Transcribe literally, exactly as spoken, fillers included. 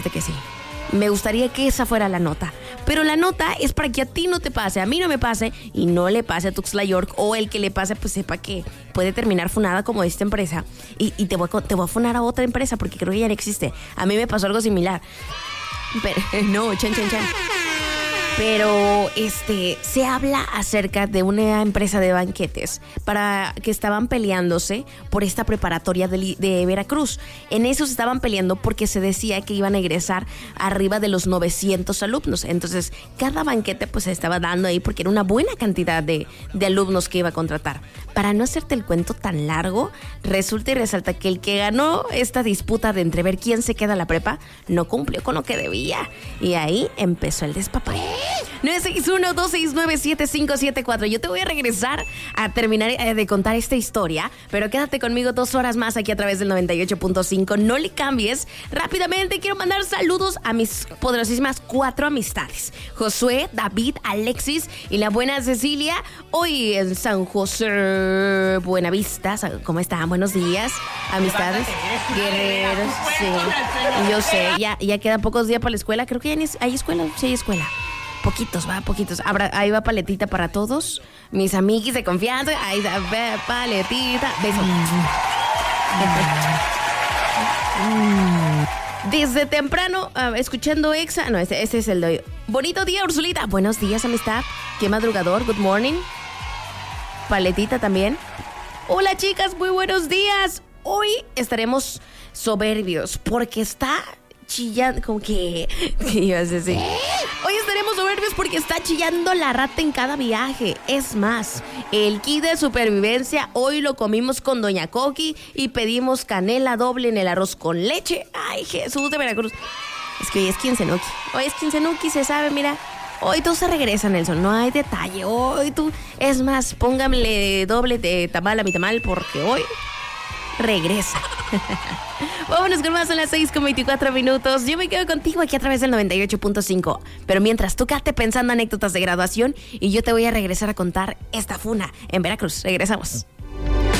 Que sí. Me gustaría que esa fuera la nota. Pero la nota es para que a ti no te pase, a mí no me pase y no le pase a Tuxtla York, o el que le pase pues sepa que puede terminar funada como esta empresa y, y te, voy a, te voy a funar a otra empresa porque creo que ya no existe. A mí me pasó algo similar. Pero, no, chan, chan, chan. Pero este se habla acerca de una empresa de banquetes para que estaban peleándose por esta preparatoria de, de Veracruz. En eso se estaban peleando porque se decía que iban a egresar arriba de los novecientos alumnos. Entonces, cada banquete pues se estaba dando ahí porque era una buena cantidad de, de alumnos que iba a contratar. Para no hacerte el cuento tan largo, resulta y resalta que el que ganó esta disputa de entrever quién se queda a la prepa no cumplió con lo que debía. Y ahí empezó el despapalle. nueve seis uno, dos seis nueve, siete cinco siete cuatro. Yo te voy a regresar a terminar de contar esta historia, pero quédate conmigo dos horas más aquí a través del noventa y ocho punto cinco. No le cambies. Rápidamente quiero mandar saludos a mis poderosísimas cuatro amistades: Josué, David, Alexis y la buena Cecilia. Hoy en San José, Buenavista. ¿Cómo están? Buenos días, amistades. Guerreros, sí. Yo sé, ya, ya quedan pocos días para la escuela. Creo que ya ni hay escuela. Sí hay escuela. Poquitos, va, poquitos. Habrá, ahí va paletita para todos. Mis amiguis de confianza. Ahí va paletita. Beso. Desde temprano, uh, escuchando Exa. No, este, este es el de hoy. Bonito día, Ursulita. Buenos días, amistad. Qué madrugador. Good morning. Paletita también. Hola, chicas. Muy buenos días. Hoy estaremos soberbios porque está chillando, como que, que yo sé, sí. Hoy estaremos soberbios porque está chillando la rata en cada viaje. Es más, el kit de supervivencia hoy lo comimos con Doña Coqui y pedimos canela doble en el arroz con leche. Ay, Jesús de Veracruz. Es que hoy es quincenuki. Hoy es quincenuki, se sabe, mira. Hoy todo se regresa, Nelson, no hay detalle. Hoy tú, es más, pónganle doble de tamal a mi tamal porque hoy regresa. Vámonos con más, son las seis con veinticuatro minutos. Yo me quedo contigo aquí a través del noventa y ocho punto cinco. Pero mientras tú quédate pensando anécdotas de graduación y yo te voy a regresar a contar esta funa en Veracruz. Regresamos.